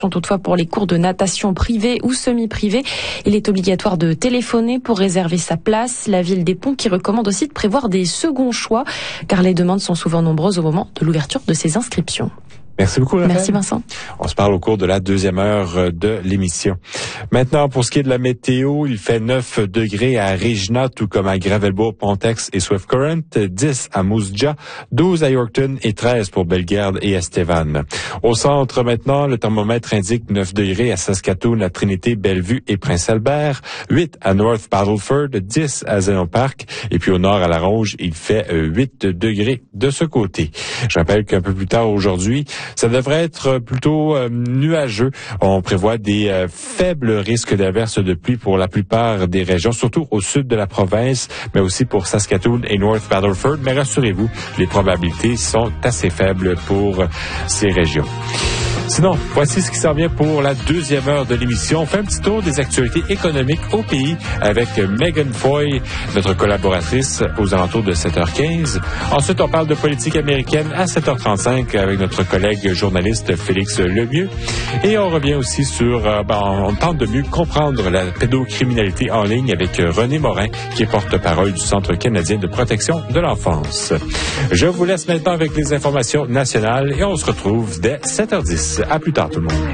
Toutefois, pour les cours de natation privés ou semi-privés, il est obligatoire de téléphoner pour réserver sa place. La ville des Ponts qui recommande aussi de prévoir des seconds choix, car les demandes sont souvent nombreuses au moment de l'ouverture de ces inscriptions. Merci beaucoup, Raphaël. Merci, Vincent. On se parle au cours de la deuxième heure de l'émission. Maintenant, pour ce qui est de la météo, il fait 9 degrés à Regina, tout comme à Gravelbourg, Pontex et Swift Current, 10 à Moose Jaw, 12 à Yorkton et 13 pour Bellegarde et Estevan. Au centre, maintenant, le thermomètre indique 9 degrés à Saskatoon, la Trinité, Bellevue et Prince-Albert, 8 à North Battleford, 10 à Zénon Park, et puis au nord à La Ronge, il fait 8 degrés de ce côté. Je rappelle qu'un peu plus tard aujourd'hui, ça devrait être plutôt nuageux. On prévoit des faibles risques d'averses de pluie pour la plupart des régions, surtout au sud de la province, mais aussi pour Saskatoon et North Battleford. Mais rassurez-vous, les probabilités sont assez faibles pour ces régions. Sinon, voici ce qui s'en vient pour la deuxième heure de l'émission. On fait un petit tour des actualités économiques au pays avec Megan Foy, notre collaboratrice, aux alentours de 7h15. Ensuite, on parle de politique américaine à 7h35 avec notre collègue journaliste Félix Lemieux. Et on revient aussi sur, on tente de mieux comprendre la pédocriminalité en ligne avec René Morin, qui est porte-parole du Centre canadien de protection de l'enfance. Je vous laisse maintenant avec les informations nationales et on se retrouve dès 7h10. À plus tard, tout le monde.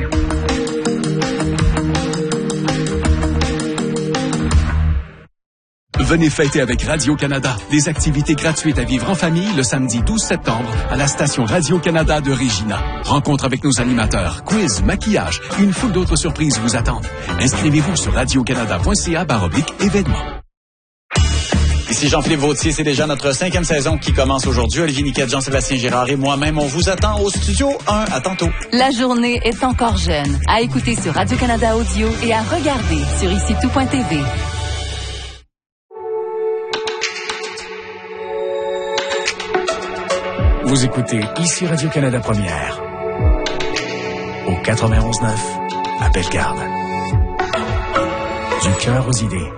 Venez fêter avec Radio-Canada des activités gratuites à vivre en famille le samedi 12 septembre à la station Radio-Canada de Regina. Rencontre avec nos animateurs, quiz, maquillage, une foule d'autres surprises vous attendent. Inscrivez-vous sur radiocanada.ca/événements. Ici Jean-Philippe Vautier, c'est déjà notre 5e saison qui commence aujourd'hui. Olivier Niquette, Jean-Sébastien Girard et moi-même, on vous attend au studio 1. À tantôt. La journée est encore jeune. À écouter sur Radio-Canada Audio et à regarder sur IciTout.tv. Vous écoutez ici Radio-Canada Première. Au 91.9 à Bellegarde. Du cœur aux idées.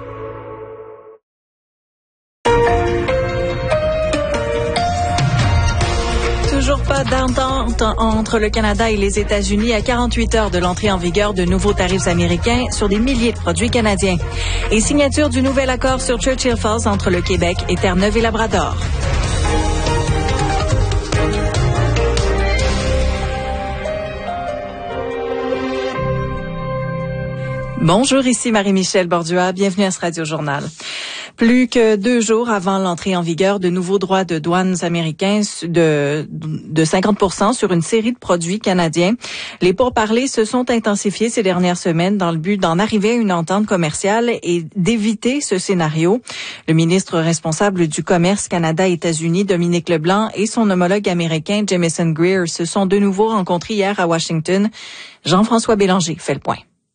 Toujours pas d'entente entre le Canada et les États-Unis à 48 heures de l'entrée en vigueur de nouveaux tarifs américains sur des milliers de produits canadiens. Et signature du nouvel accord sur Churchill Falls entre le Québec et Terre-Neuve et Labrador. Bonjour, ici Marie-Michel Bordua. Bienvenue à ce Radio-Journal. Plus que 2 jours avant l'entrée en vigueur de nouveaux droits de douane américains de 50% sur une série de produits canadiens, les pourparlers se sont intensifiés ces dernières semaines dans le but d'en arriver à une entente commerciale et d'éviter ce scénario. Le ministre responsable du commerce Canada-États-Unis, Dominique Leblanc, et son homologue américain, Jamieson Greer, se sont de nouveau rencontrés hier à Washington. Jean-François Bélanger fait le point.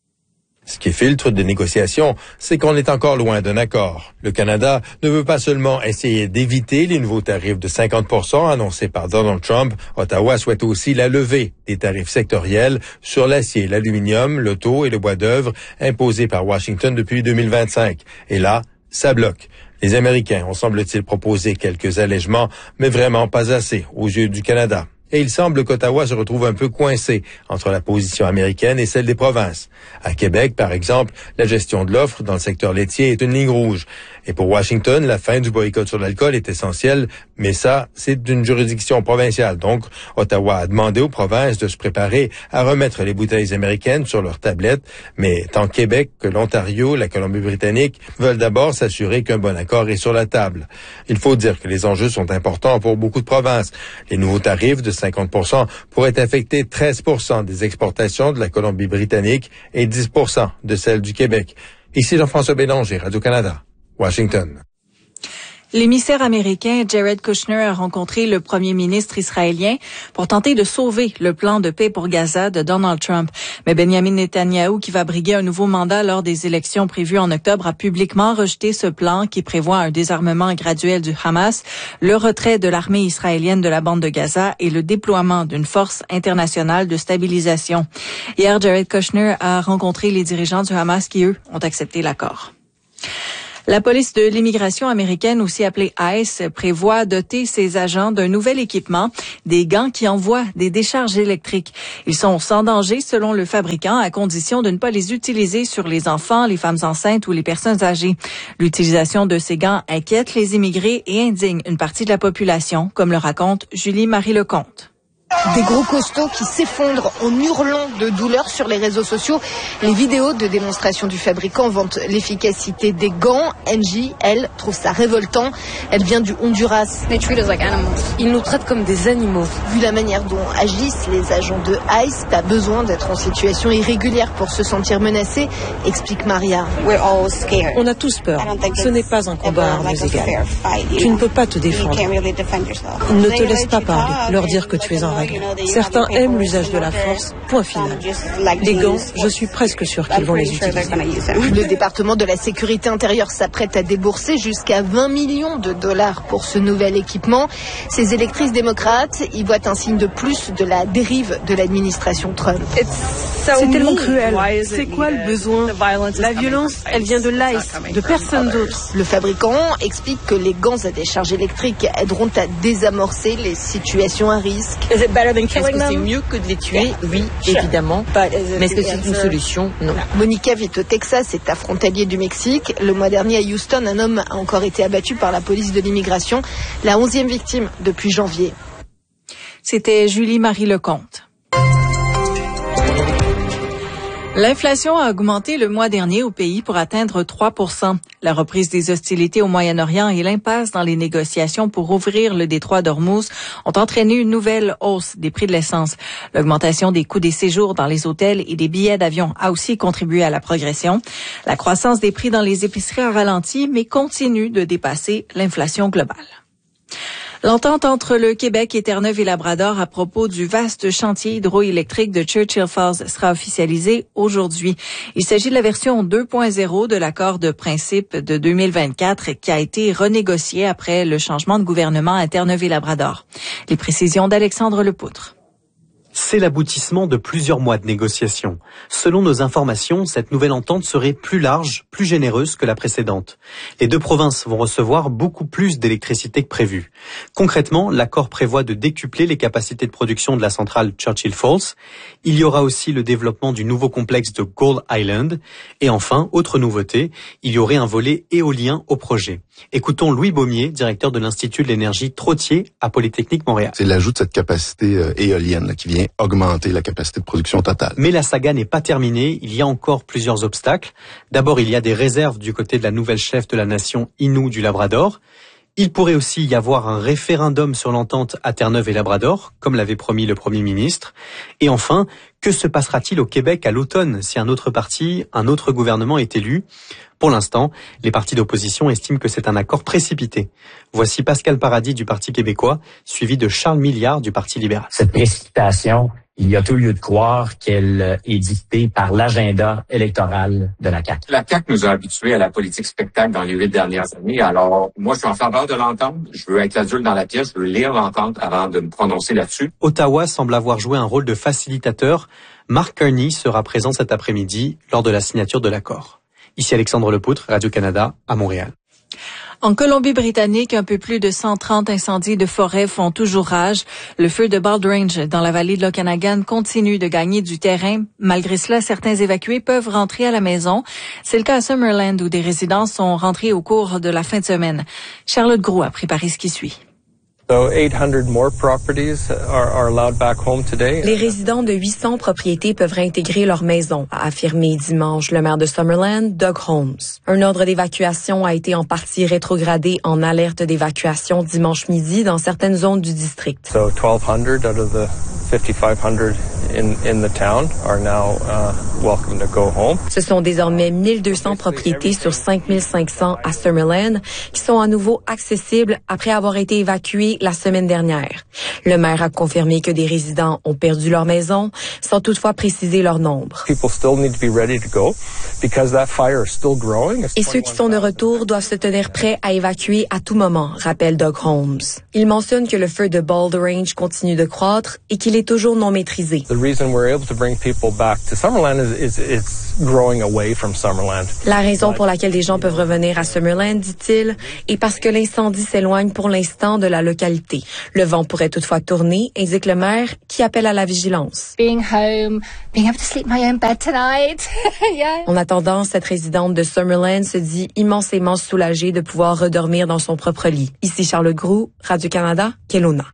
Ce qui filtre des négociations, c'est qu'on est encore loin d'un accord. Le Canada ne veut pas seulement essayer d'éviter les nouveaux tarifs de 50% annoncés par Donald Trump. Ottawa souhaite aussi la levée des tarifs sectoriels sur l'acier, l'aluminium, l'auto et le bois d'œuvre imposés par Washington depuis 2025. Et là, ça bloque. Les Américains ont, semble-t-il, proposé quelques allègements, mais vraiment pas assez aux yeux du Canada. Et il semble qu'Ottawa se retrouve un peu coincé entre la position américaine et celle des provinces. À Québec, par exemple, la gestion de l'offre dans le secteur laitier est une ligne rouge. Et pour Washington, la fin du boycott sur l'alcool est essentielle, mais ça, c'est d'une juridiction provinciale. Donc, Ottawa a demandé aux provinces de se préparer à remettre les bouteilles américaines sur leurs tablettes, mais tant Québec que l'Ontario, la Colombie-Britannique veulent d'abord s'assurer qu'un bon accord est sur la table. Il faut dire que les enjeux sont importants pour beaucoup de provinces. Les nouveaux tarifs de 50% pourraient affecter 13% des exportations de la Colombie-Britannique et 10% de celles du Québec. Ici Jean-François Bélanger, Radio-Canada, Washington. L'émissaire américain Jared Kushner a rencontré le premier ministre israélien pour tenter de sauver le plan de paix pour Gaza de Donald Trump. Mais Benjamin Netanyahou, qui va briguer un nouveau mandat lors des élections prévues en octobre, a publiquement rejeté ce plan qui prévoit un désarmement graduel du Hamas, le retrait de l'armée israélienne de la bande de Gaza et le déploiement d'une force internationale de stabilisation. Hier, Jared Kushner a rencontré les dirigeants du Hamas qui, eux, ont accepté l'accord. La police de l'immigration américaine, aussi appelée ICE, prévoit doter ses agents d'un nouvel équipement, des gants qui envoient des décharges électriques. Ils sont sans danger selon le fabricant, à condition de ne pas les utiliser sur les enfants, les femmes enceintes ou les personnes âgées. L'utilisation de ces gants inquiète les immigrés et indigne une partie de la population, comme le raconte Julie-Marie Lecomte. Des gros costauds qui s'effondrent en hurlant de douleur sur les réseaux sociaux. Les vidéos de démonstration du fabricant vantent l'efficacité des gants. Angie, elle, trouve ça révoltant. Elle vient du Honduras. Ils nous traitent comme des animaux. Vu la manière dont agissent les agents de ICE, pas besoin d'être en situation irrégulière pour se sentir menacé, explique Maria. On a tous peur. Ce n'est pas un combat à armes égales. Tu ne peux pas te défendre. Ils ne te laissent pas parler, leur dire que tu es en règle. Certains aiment l'usage de la force, point final. Les gants, je suis presque sûre qu'ils vont les utiliser. Le département de la sécurité intérieure s'apprête à débourser jusqu'à 20 millions de dollars pour ce nouvel équipement. Ces électrices démocrates y voient un signe de plus de la dérive de l'administration Trump. C'est tellement cruel. C'est quoi le besoin? La violence, elle vient de l'ICE, de personne d'autre. Le fabricant explique que les gants à décharge électrique aideront à désamorcer les situations à risque. Est-ce que c'est mieux que de les tuer? Oui, évidemment. Mais est-ce que c'est une solution? Non. Monica vit au Texas, est à frontalier du Mexique. Le mois dernier à Houston, un homme a encore été abattu par la police de l'immigration, la 11e victime depuis janvier. C'était Julie-Marie Lecomte. L'inflation a augmenté le mois dernier au pays pour atteindre 3%. La reprise des hostilités au Moyen-Orient et l'impasse dans les négociations pour ouvrir le détroit d'Ormuz ont entraîné une nouvelle hausse des prix de l'essence. L'augmentation des coûts des séjours dans les hôtels et des billets d'avion a aussi contribué à la progression. La croissance des prix dans les épiceries a ralenti, mais continue de dépasser l'inflation globale. L'entente entre le Québec et Terre-Neuve et Labrador à propos du vaste chantier hydroélectrique de Churchill Falls sera officialisée aujourd'hui. Il s'agit de la version 2.0 de l'accord de principe de 2024 qui a été renégocié après le changement de gouvernement à Terre-Neuve et Labrador. Les précisions d'Alexandre Lepoutre. C'est l'aboutissement de plusieurs mois de négociations. Selon nos informations, cette nouvelle entente serait plus large, plus généreuse que la précédente. Les deux provinces vont recevoir beaucoup plus d'électricité que prévu. Concrètement, l'accord prévoit de décupler les capacités de production de la centrale Churchill Falls. Il y aura aussi le développement du nouveau complexe de Gull Island. Et enfin, autre nouveauté, il y aurait un volet éolien au projet. Écoutons Louis Baumier, directeur de l'Institut de l'énergie Trottier à Polytechnique Montréal. C'est l'ajout de cette capacité éolienne là, qui vient augmenter la capacité de production totale. Mais la saga n'est pas terminée, il y a encore plusieurs obstacles. D'abord, il y a des réserves du côté de la nouvelle chef de la nation Innu du Labrador. Il pourrait aussi y avoir un référendum sur l'entente à Terre-Neuve et Labrador, comme l'avait promis le Premier ministre. Et enfin, que se passera-t-il au Québec à l'automne si un autre parti, un autre gouvernement est élu? Pour l'instant, les partis d'opposition estiment que c'est un accord précipité. Voici Pascal Paradis du Parti québécois, suivi de Charles Milliard du Parti libéral. Cette précipitation, il y a tout lieu de croire qu'elle est dictée par l'agenda électoral de la CAQ. La CAQ nous a habitués à la politique spectacle dans les 8 dernières années. Alors, moi, je suis en faveur de l'entente. Je veux être l'adulte dans la pièce. Je veux lire l'entente avant de me prononcer là-dessus. Ottawa semble avoir joué un rôle de facilitateur. Mark Carney sera présent cet après-midi lors de la signature de l'accord. Ici Alexandre Lepoutre, Radio-Canada, à Montréal. En Colombie-Britannique, un peu plus de 130 incendies de forêt font toujours rage. Le feu de Bald Range dans la vallée de l'Okanagan continue de gagner du terrain. Malgré cela, certains évacués peuvent rentrer à la maison. C'est le cas à Summerland où des résidents sont rentrés au cours de la fin de semaine. Charlotte Gros a préparé ce qui suit. Les résidents de 800 propriétés peuvent réintégrer leur maison, a affirmé dimanche le maire de Summerland, Doug Holmes. Un ordre d'évacuation a été en partie rétrogradé en alerte d'évacuation dimanche midi dans certaines zones du district. 1,200 out of the 5,500 in the town are now welcome to go home. Ce sont désormais 1200 propriétés sur 5500 à Summerland qui sont à nouveau accessibles après avoir été évacuées la semaine dernière. Le maire a confirmé que des résidents ont perdu leur maison, sans toutefois préciser leur nombre. People still need to be ready to go because that fire is still growing. Et ceux qui sont de retour doivent se tenir prêts à évacuer à tout moment, rappelle Doug Holmes. Il mentionne que le feu de Bald Range continue de croître et qu'il il est toujours non maîtrisé. The reason we're able to bring people back to Summerland is it's growing away from Summerland. La raison pour laquelle les gens peuvent revenir à Summerland, dit-il, est parce que l'incendie s'éloigne pour l'instant de la localité. Le vent pourrait toutefois tourner, indique le maire, qui appelle à la vigilance. Being home, being able to sleep in my own bed tonight. Yeah. En attendant, cette résidente de Summerland se dit immensément soulagée de pouvoir redormir dans son propre lit. Ici Charles Groux, Radio-Canada, Kelowna.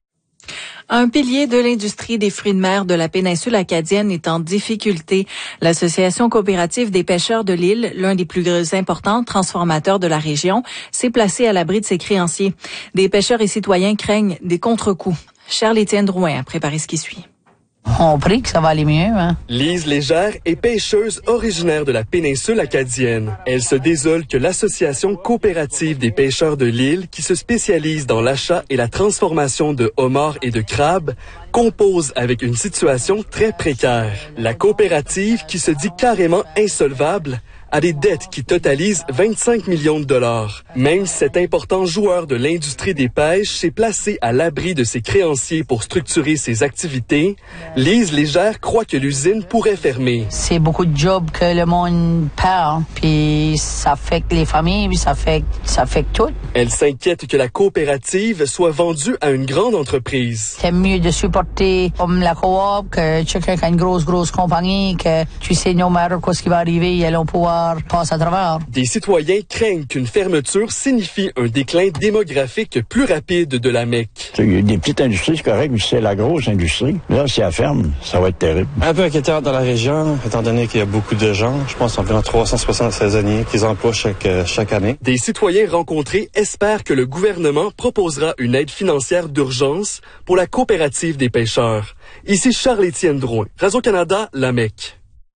Un pilier de l'industrie des fruits de mer de la péninsule acadienne est en difficulté. L'Association coopérative des pêcheurs de l'île, l'un des plus importants transformateurs de la région, s'est placé à l'abri de ses créanciers. Des pêcheurs et citoyens craignent des contre-coups. Charles-Étienne Drouin a préparé ce qui suit. On prie que ça va aller mieux, hein? Lise Légère est pêcheuse originaire de la péninsule acadienne. Elle se désole que l'Association coopérative des pêcheurs de l'île, qui se spécialise dans l'achat et la transformation de homards et de crabes, compose avec une situation très précaire. La coopérative, qui se dit carrément insolvable, a des dettes qui totalisent 25 millions de dollars. Même cet important joueur de l'industrie des pêches s'est placé à l'abri de ses créanciers pour structurer ses activités. Lise Légère croit que l'usine pourrait fermer. C'est beaucoup de jobs que le monde perd, puis ça affecte les familles, puis ça affecte tout. Elle s'inquiète que la coopérative soit vendue à une grande entreprise. C'est mieux de supporter comme la coop que quelqu'un qui a une grosse compagnie, que tu sais, no matter quoi ce qui va arriver, ils allont pouvoir passer à travers. Des citoyens craignent qu'une fermeture signifie un déclin démographique plus rapide de la Mecque. Il y a des petites industries, c'est correct, mais c'est la grosse industrie. Là, si elle ferme, ça va être terrible. Un peu inquiétant dans la région, étant donné qu'il y a beaucoup de gens. Je pense environ 360 saisonniers qu'ils emploient chaque année. Des citoyens rencontrés espèrent que le gouvernement proposera une aide financière d'urgence pour la coopérative des pêcheurs. Ici Charles-Étienne Drouin, Radio-Canada, La Mecque.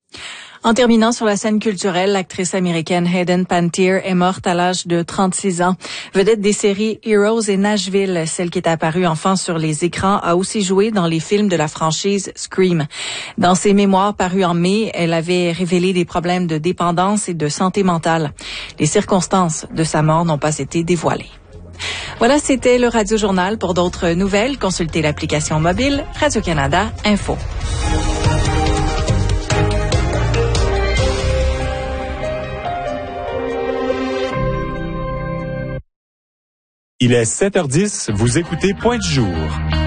En terminant sur la scène culturelle, l'actrice américaine Hayden Panettiere est morte à l'âge de 36 ans. Vedette des séries Heroes et Nashville, celle qui est apparue enfin sur les écrans, a aussi joué dans les films de la franchise Scream. Dans ses mémoires parus en mai, elle avait révélé des problèmes de dépendance et de santé mentale. Les circonstances de sa mort n'ont pas été dévoilées. Voilà, c'était le Radio Journal. Pour d'autres nouvelles, consultez l'application mobile Radio-Canada Info. Il est 7h10, vous écoutez Point du jour.